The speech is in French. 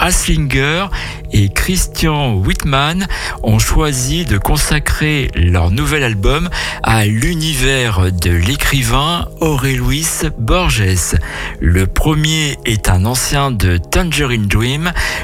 Haslinger et Christian Whitman ont choisi de consacrer leur nouvel album à l'univers de l'écrivain Jorge Luis Borges. Le premier est un ancien de Tangerine Dream,